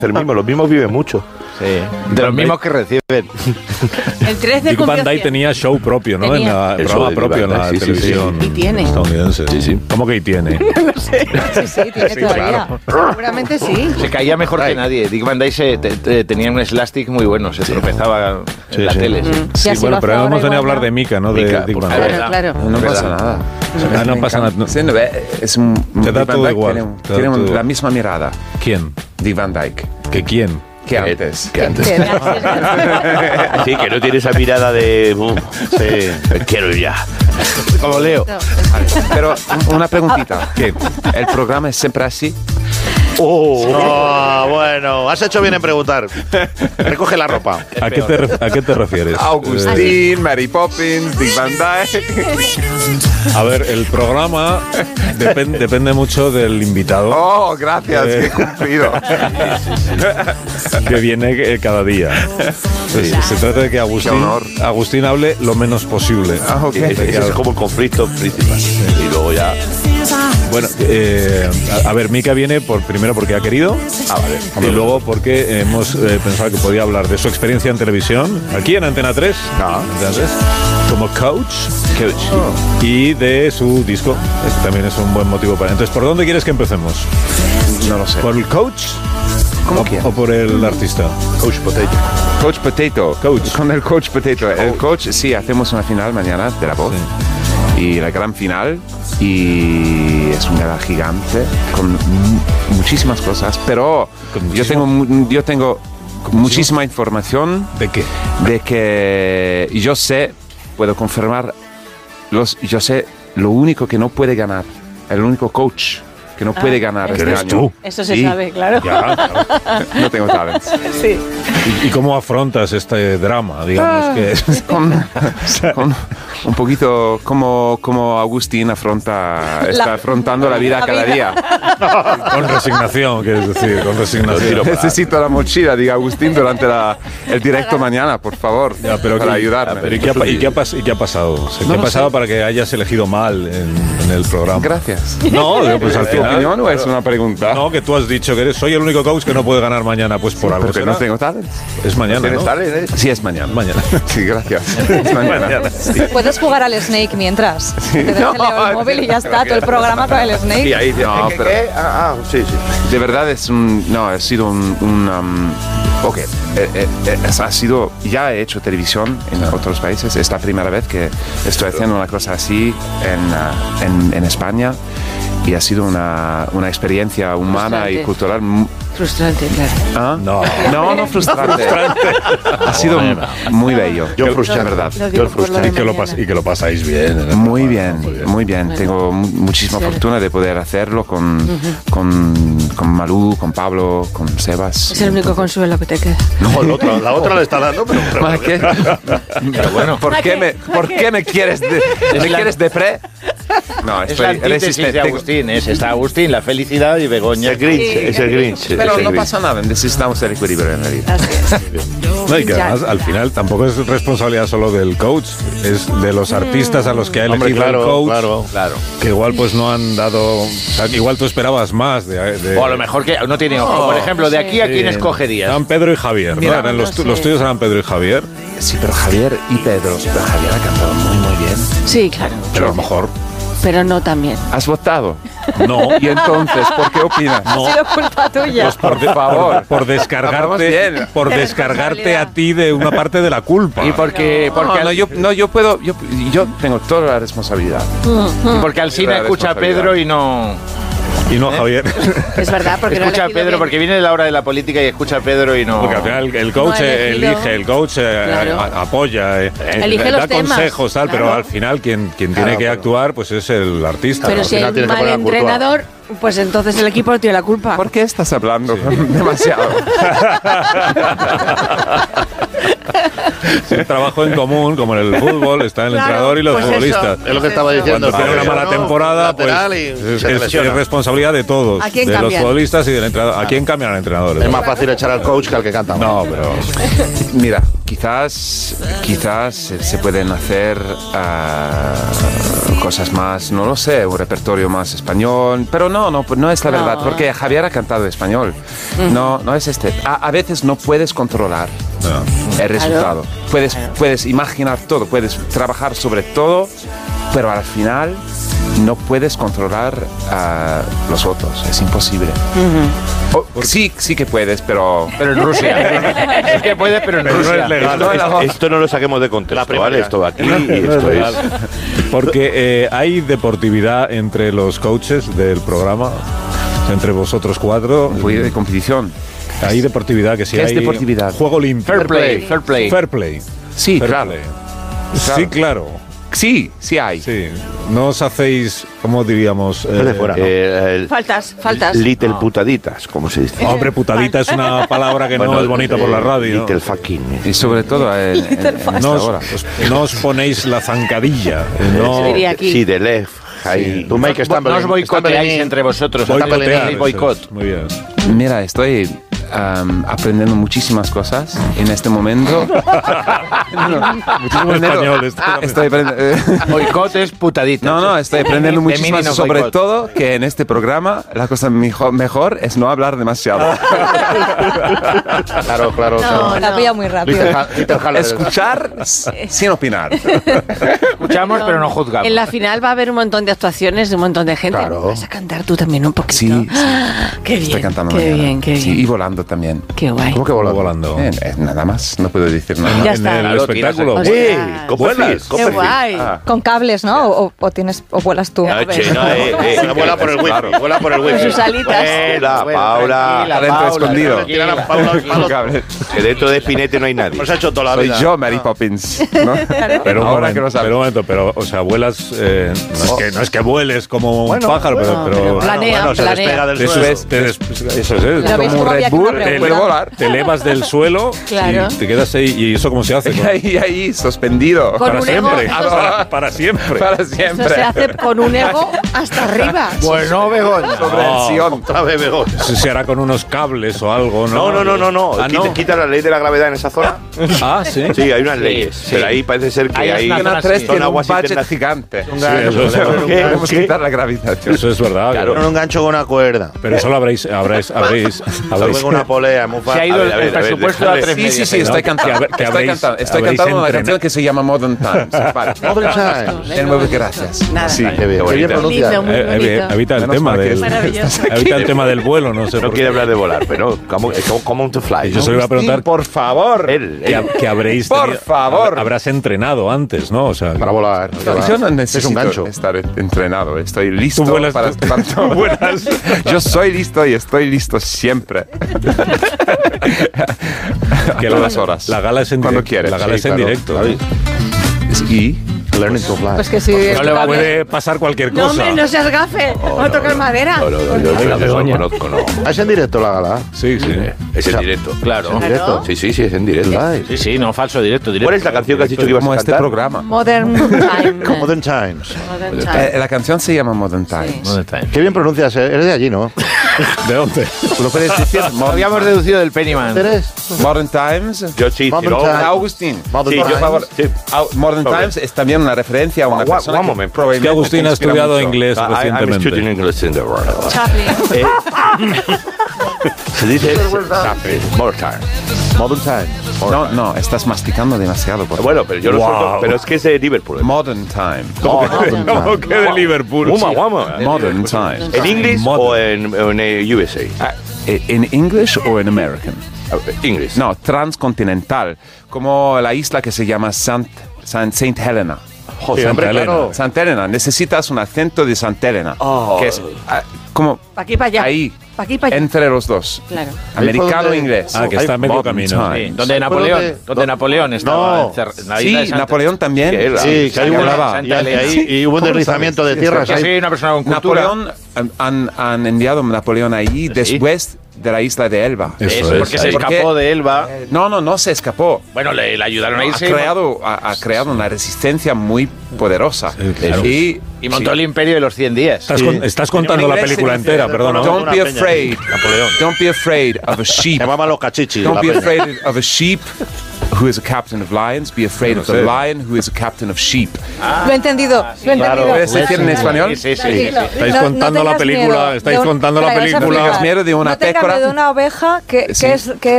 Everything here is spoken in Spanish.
Los mismos viven mucho. Sí, de los mismos que reciben. El 3 de Dick Van Dyke tenía show propio, ¿no? En el programa propio en la televisión Y tiene. estadounidense. Sí. ¿Cómo que y tiene? No sé. Sí, tiene todavía. Claro. Seguramente sí. Se caía mejor que nadie. Dick Van Dyke tenía un slapstick muy bueno, se tropezaba en la tele. Sí, bueno, pero hemos venido a hablar de Mika, ¿no? De Dick Van Dyke. Claro. No pasa nada. No pasa nada. Sí, no, es un Te da Dick Van todo Dyke igual. Tiene la misma mirada. ¿Quién? Dick Van Dyke. ¿Que quién? Que antes. Sí, que no tiene esa mirada de... sí, quiero ya. Como Leo. Pero una preguntita. ¿Qué? ¿El programa es siempre así? Bueno, has hecho bien en preguntar. Recoge la ropa. ¿A qué te refieres? Agustín, Mary Poppins, Dick Van Dyke. A ver, el programa depende mucho del invitado. Oh, gracias, qué cumplido. Que viene cada día. Se trata de que Agustín hable lo menos posible. Okay. Ese es como el conflicto principal. Y luego ya... Bueno, a ver, Mika viene primero porque ha querido. Vale. Y luego porque hemos pensado que podía hablar de su experiencia en televisión, aquí en Antena 3. Antena 3, como coach. Y de su disco. Este también es un buen motivo para... Entonces, ¿por dónde quieres que empecemos? No lo sé. ¿Por el coach? ¿Cómo ¿O por el artista? Coach Potato. Coach Potato. Con el Coach Potato. El coach, sí, hacemos una final mañana de La Voz. Sí. Y la gran final. Y es un gala gigante con muchísimas cosas. Pero yo tengo muchísima información. ¿De qué? De que yo sé, puedo confirmar, yo sé lo único que no puede ganar. El único coach que no puede ganar este año. Tú. Eso se sabe, claro. Ya, claro. No tengo talento. Sí. ¿Y cómo afrontas este drama? Digamos que con un poquito como Agustín está afrontando la vida cada día. Con resignación, quieres decir, con resignación. Necesito la mochila, diga Agustín, durante el directo mañana, por favor, para ayudarme. ¿Y qué ha pasado? ¿Qué ha pasado para que hayas elegido mal en el programa? Gracias. No, pues al final... ¿Opinión o es una pregunta? No, que tú has dicho que soy el único coach que no puede ganar mañana, pues por algo. Porque no tengo talent. Es mañana, ¿no? Sí, es mañana. Sí, gracias. Es mañana. Sí. Puedes jugar al Snake mientras. Sí. Te dejas el móvil y ya está, todo el programa con el Snake. Sí, ahí no, pero... sí. De verdad ha sido ya he hecho televisión en otros países. Es la primera vez que estoy haciendo una cosa así en España. Y ha sido una experiencia humana y cultural frustrante, claro. ¿Ah? No frustrante. Ha sido muy bello. Yo frustrante, verdad. Y que lo pasáis bien. Muy bien. Tengo muchísima fortuna de poder hacerlo con Malú, con Pablo, con Sebas. Es el único consuelo que te queda. No, la otra le está dando, pero bueno, ¿por qué me quieres de pre? No, es la antítesis de Agustín. Está Agustín, la felicidad, y Begoña. Es el Grinch. Pero no pasa nada, necesitamos el equilibrio en la vida. No, y que además, al final tampoco es responsabilidad solo del coach, es de los artistas a los que ha elegido el coach. Claro. Que igual pues no han dado... O sea, igual tú esperabas más de... O a lo mejor que no tiene ojo. Por ejemplo, de aquí a quién escogerías. Eran Pedro y Javier. Mira, ¿no? Los tuyos eran Pedro y Javier. Sí, pero Javier y Pedro. Pero Javier ha cantado muy bien. Sí, claro. Pero a lo mejor... Pero no también. ¿Has votado? No. ¿Y entonces por qué opinas? No. Ha sido culpa tuya. Pues por favor. Por descargarte a ti de una parte de la culpa. Y porque yo tengo toda la responsabilidad. Y porque Alsina escucha a Pedro y no a Javier. Es verdad, porque escucha a Pedro, porque viene de la hora de la política y escucha a Pedro y no. Porque al final el coach elige, el coach apoya, elige da los consejos, tal, pero al final quien tiene que actuar pues es el artista. Pero si hay un mal entrenador, pues entonces el equipo tiene la culpa. ¿Por qué estás hablando demasiado? Es un trabajo en común, como en el fútbol, está el entrenador y los futbolistas. Es lo que estaba diciendo. Cuando tiene una mala temporada, pues es responsabilidad de todos, de los futbolistas y del entrenador. ¿A quién cambian al entrenador? Es más fácil echar al coach que al que canta. No, pero... Mira, quizás se pueden hacer cosas más, no lo sé, un repertorio más español, pero no es la verdad, porque Javier ha cantado español. No es este. A veces no puedes controlar el resultado. Puedes imaginar todo, puedes trabajar sobre todo, pero al final no puedes controlar a los otros, es imposible. Sí que puedes, pero en Rusia. Es que puedes, pero en Rusia. No es legal. Esto no lo saquemos de contexto, ¿vale? Esto va aquí y esto es... Porque hay deportividad entre los coaches del programa, entre vosotros cuatro. un poquito de competición. Hay deportividad, que sí ¿Qué hay... es deportividad? Juego limpio. Fair play. Fair play. Sí, Fair claro. play. Sí, claro. Sí hay. Sí. No os hacéis, ¿cómo diríamos? de fuera, ¿no? Faltas. Little putaditas, como se dice. Hombre, putadita es una palabra que no es bonita por la radio. Little fucking. Y sobre todo en esta hora. No os ponéis la zancadilla. No, Se diría aquí. Sí, de left. Ahí. No os boicoteáis entre vosotros. boicotear, Boicot. eso es. Muy bien. Mira, estoy aprendiendo muchísimas cosas en este momento. Muchísimo español. Estoy aprendiendo. Boicot es putadita. No, estoy aprendiendo De muchísimas mini no sobre boicot. todo que en este programa la cosa mejor es no hablar demasiado. Claro. La pilla muy rápido. Escuchar sin opinar. Escuchamos, pero no juzgamos. En la final va a haber un montón de actuaciones de un montón de gente. Claro. ¿Vas a cantar tú también un poquito? Sí. Qué bien. Estoy cantando Qué mañana. bien, qué bien. Sí, y volando también. Qué guay. ¿Cómo que Volando. Nada más, no puedo decir nada. Ya En está. el Claro, espectáculo. tienes- ¡Eh! Ostras. Copperfield, Qué Copperfield. guay. Con cables, ¿no? O vuelas tú. No, che, no, vuela por el wifi, vuela por el wifi. Con sus alitas. Paula. Adentro escondido. Que dentro de Spinete no hay nadie. Nos ha hecho toda la Soy vida. yo, Mary Poppins. ¿no? Pero un ahora momento, que lo sabes. pero un momento, pero, o sea, vuelas, no es que vueles como un pájaro, pero Planea, se despega del eso suelo. es, eso es, ¿La veis como un cómo había Red que Bull, una puede pregunta? volar. te elevas del suelo Claro. y te quedas ahí. ¿Y eso cómo se hace? Ahí, suspendido. Con Para un ego. siempre. Para siempre. Para Eso siempre. se hace con un ego hasta arriba. Bueno, Begoña. Subvención. Otra vez Begoña. Se hará con unos cables o algo, ¿no? No. Ah, no. Quita la ley de la gravedad en esa zona. Ah, sí. Sí, hay unas leyes. Pero ahí parece ser que Hay hay. una Antena 3 Son tiene un aguas budget internas. gigante. Sí, eso es verdad. Podemos quitar la gravitación. Eso es verdad. Claro. Con un gancho con una cuerda. Pero eso lo habréis Luego una polea muy Se fácil. ha ido el presupuesto a 3 Sí, medios. sí, estoy cantando. que habréis Estoy cantando una entrenado. canción que se llama Modern Times. Vale. Modern Times. De nuevo, gracias. Nada. Sí, Qué bien bonita. pronuncia. Lindo, muy bonito. Evita el Menos tema mal que del es Maravilloso. evita el tema del vuelo, no sé No por quiere qué. hablar de volar, pero como to fly. Yo se lo iba a preguntar por favor. que habréis Por favor. habrás entrenado antes, ¿no? O sea, Para volar. Yo no necesito Es un gancho. estar entrenado. Estoy listo Tú vuelas- para todo. vuelas. Yo soy listo y estoy listo siempre. que Todas horas. La gala es en Cuando directo. quieres. La gala Sí, es en claro. directo. Y Learning to fly. Pues que sí. No le va a Puede pasar cualquier No, cosa. hombre, no seas gafe. Vamos a tocar madera. No, yo no conozco, no. ¿Es en directo la gala? Sí, sí. Es en directo. Claro. ¿En directo? Sí, es en directo. Sí, no, falso, directo. ¿Cuál es la canción que has dicho que ibas a como este cantar? programa. Modern Time. Modern Times. Modern Time. La canción se llama Modern Times. ¿Dónde está? Qué bien pronuncias, eres de allí, ¿no? ¿De dónde? ¿Tú lo puedes decir? Lo habíamos deducido del Pennyman. ¿Eres? Modern Times. Yo sí, Modern no. Times. Agustín. Modern Sí, yo, Times. por favor. Sí. Modern Sobre. Times es también una referencia a una One persona que moment. Es que probablemente Agustín te ha inspira estudiado mucho. inglés I'm recientemente. studying English in the world. Chaplin. Se dice more time. Modern Times. No, estás masticando demasiado. Por Bueno, pero yo lo Wow. suelto, pero es que es de Liverpool. Modern Time. ¿Cómo que de Liverpool? Guama. Modern Time. ¿En inglés o en USA? ¿En English o en American? English. No, transcontinental. Como la isla que se llama Saint Helena. José, Santa Elena. claro. Santa Elena. Necesitas un acento de Santa Elena. Que es como Pa' aquí, pa' allá. ahí, Pa' aquí, pa' allá. entre los dos. Claro. Americano donde- e inglés. Ah, que está a medio Modern camino. Times. Sí, donde Napoleón, ¿Dónde? Napoleón estaba No. en la Sí, isla de Santa. Napoleón también. Que él- Sí, que hay hablaba. una, y hubo un deslizamiento de tierras Que soy ahí. una persona con cultura. Napoleón, han enviado a Napoleón allí después de la isla de Elba. Eso es. Porque se Porque- escapó de Elba. No se escapó. Bueno, le ayudaron a Ha irse. creado una resistencia muy poderosa. claro. Y Y montó el imperio de los 100 días. Estás contando la película entera, perdón. Don't be afraid. Napoleón. Don't be afraid of a sheep. Se llamaban los cachichis. Don't la be peña. afraid of a sheep who is a captain of lions. Be afraid of the lion who is a captain of sheep. Lo he entendido, lo he entendido. ¿Puedes decir en español? Sí, sí, sí. Tranquilo. Estáis No- contando no la tengas película, miedo estáis de un- contando la Espera, película. vas a ¿Tengas miedo de una no tengas pécora? miedo de una oveja que, Sí. que